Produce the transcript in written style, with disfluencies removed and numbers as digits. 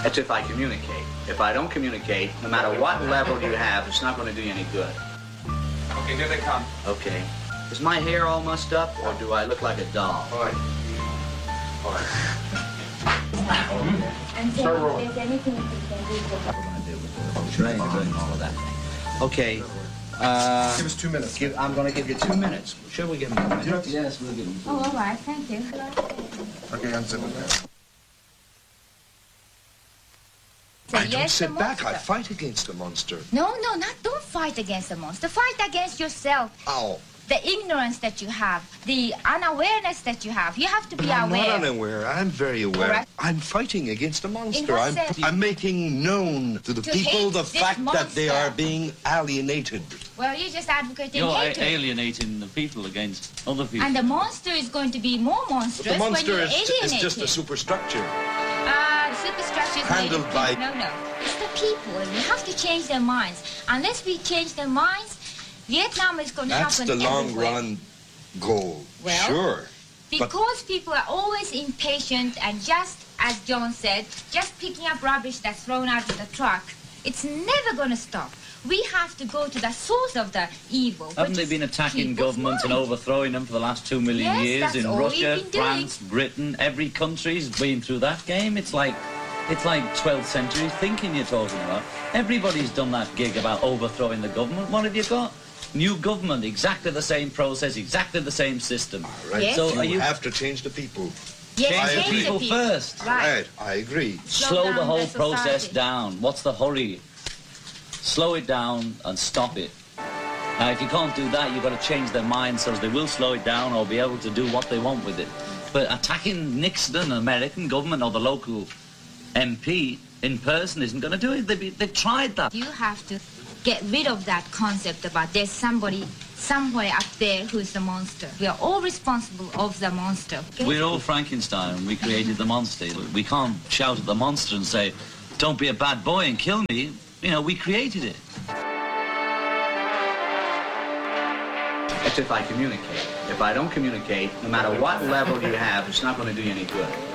That's if I communicate. If I don't communicate, no matter what level you have, it's not going to do you any good. Okay, here they come. Okay. Is my hair all mussed up, or do I look like a doll? All right. And so if there's anything you can do for What we're going to do with the train and all of that thing. Okay. Give us 2 minutes. I'm going to give you 2 minutes. Should we give him 2 minutes? Yes, we'll give them. Oh, all right. Thank you. Okay, unzip it now. I don't sit back. I fight against the monster. No, don't fight against the monster. Fight against yourself. How? The ignorance that you have, the unawareness that you have. You have to be I'm aware. not unaware. I'm very aware. Right. I'm fighting against a monster. In what sense? I'm making known to the To people hate the this fact that they monster. are being alienated. Well, you're just advocating You're hatred. alienating the people against other people. And the monster is going to be more monstrous But the monster when you alienate is just him. a superstructure. Superstructure is Handled made of by- people. No. It's the people. We have to change their minds. Unless we change their minds, Vietnam is going to That's happen the long everywhere. run goal. Well, sure. Because people are always impatient and just, as John said, just picking up rubbish that's thrown out of the truck, it's never going to stop. We have to go to the source of the evil. Haven't which they is been attacking people's governments and mind. overthrowing them for the last 2 million Yes, years that's in all Russia, we've been doing. France, Britain? Every country's been through that game. It's like 12th century thinking you're talking about. Everybody's done that gig about overthrowing the government. What have you got? New government, exactly the same process, exactly the same system. Right. Yes. So are You you have to change the people. Yes, change the change people first? Right. I agree. Slow down the whole the process society. down. What's the hurry? Slow it down and stop it. Now, if you can't do that, you've got to change their minds so they will slow it down or be able to do what they want with it. But attacking Nixon, an American government, or the local MP in person isn't going to do it. They've tried that. You have to get rid of that concept about there's somebody somewhere up there who's the monster. We are all responsible of the monster. Okay? We're all Frankenstein. We created the monster. We can't shout at the monster and say, don't be a bad boy and kill me. You know, we created it. That's if I communicate. If I don't communicate, no matter what level you have, it's not going to do you any good.